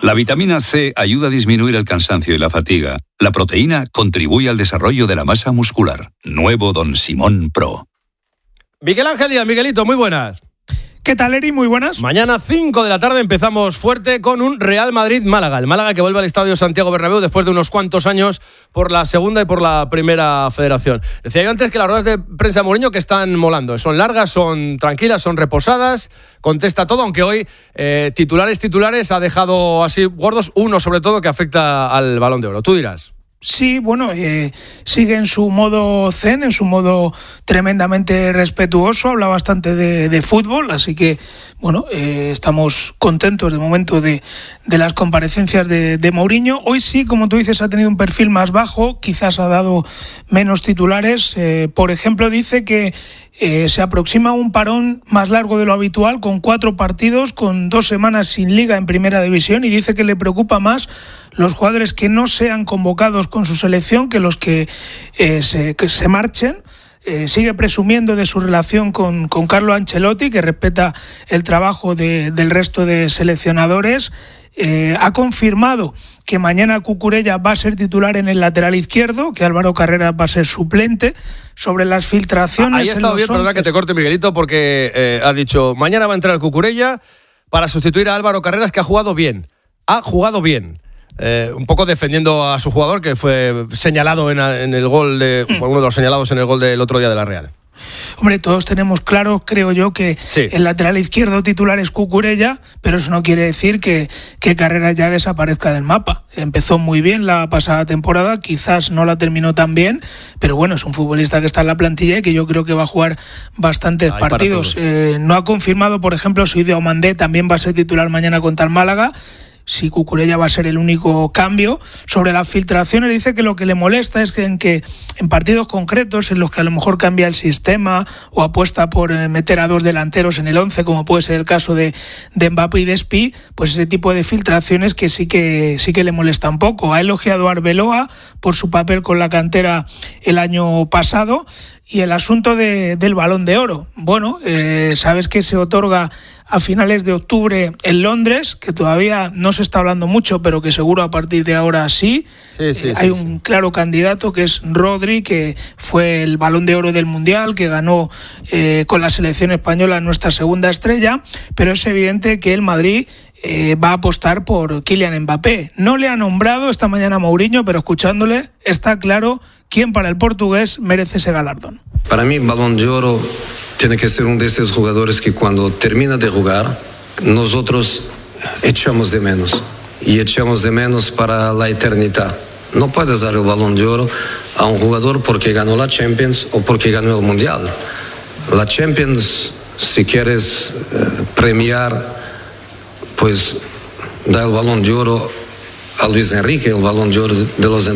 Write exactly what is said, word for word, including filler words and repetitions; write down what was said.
La vitamina C ayuda a disminuir el cansancio y la fatiga. La proteína contribuye al desarrollo de la masa muscular. Nuevo Don Simón Pro. Miguel Ángel Díaz, Miguelito, muy buenas. ¿Qué tal, Eri? Muy buenas. Mañana cinco de la tarde empezamos fuerte con un Real Madrid-Málaga. El Málaga que vuelve al Estadio Santiago Bernabéu después de unos cuantos años por la segunda y por la primera federación. Decía yo antes que las ruedas de prensa de Mourinho que están molando. Son largas, son tranquilas, son reposadas, contesta todo, aunque hoy eh, titulares, titulares ha dejado así gordos, uno sobre todo que afecta al Balón de Oro. Tú dirás. Sí, bueno, eh, sigue en su modo zen, en su modo tremendamente respetuoso, habla bastante de, de fútbol, así que, bueno, eh, estamos contentos de momento de, de las comparecencias de, de Mourinho. Hoy sí, como tú dices, ha tenido un perfil más bajo, quizás ha dado menos titulares. Eh, por ejemplo, dice que Eh, se aproxima un parón más largo de lo habitual, con cuatro partidos, con dos semanas sin liga en primera división, y dice que le preocupa más los jugadores que no sean convocados con su selección que los que, eh, se, que se marchen. Eh, sigue presumiendo de su relación con, con Carlo Ancelotti, que respeta el trabajo de, del resto de seleccionadores. Eh, ha confirmado que mañana Cucurella va a ser titular en el lateral izquierdo, que Álvaro Carreras va a ser suplente. Sobre las filtraciones... Ahí ha estado bien, perdona que te corte, Miguelito, porque eh, ha dicho, mañana va a entrar Cucurella para sustituir a Álvaro Carreras, que ha jugado bien. Ha jugado bien. Eh, un poco defendiendo a su jugador, que fue señalado en, en el gol, de, mm. uno de los señalados en el gol del otro día de la Real. Hombre, todos tenemos claro, creo yo, que sí. El lateral izquierdo titular es Cucurella, pero eso no quiere decir que, que Carreras ya desaparezca del mapa. Empezó muy bien la pasada temporada, quizás no la terminó tan bien, pero bueno, es un futbolista que está en la plantilla y que yo creo que va a jugar bastantes Ay, partidos. Eh, no ha confirmado, por ejemplo, si Diomandé también va a ser titular mañana contra el Málaga. Si Cucurella va a ser el único cambio. Sobre las filtraciones dice que lo que le molesta es que en, que en partidos concretos en los que a lo mejor cambia el sistema o apuesta por meter a dos delanteros en el once, como puede ser el caso de, de Mbappé y de Spi, pues ese tipo de filtraciones que sí que sí que le molesta un poco. Ha elogiado a Arbeloa por su papel con la cantera el año pasado. Y el asunto de, del Balón de Oro. Bueno, eh, sabes que se otorga a finales de octubre en Londres, que todavía no se está hablando mucho, pero que seguro a partir de ahora sí. sí, sí eh, hay sí, un sí. claro candidato que es Rodri, que fue el Balón de Oro del Mundial, que ganó eh, con la selección española nuestra segunda estrella, pero es evidente que el Madrid Eh, va a apostar por Kylian Mbappé. No le ha nombrado esta mañana Mourinho, pero escuchándole está claro quién para el portugués merece ese galardón. Para mí, Balón de Oro tiene que ser uno de esos jugadores que cuando termina de jugar, nosotros echamos de menos. Y echamos de menos para la eternidad. No puedes dar el Balón de Oro a un jugador porque ganó la Champions o porque ganó el Mundial. La Champions, si quieres eh, premiar, pues da el Balón de Oro a Luis Enrique, el Balón de Oro de los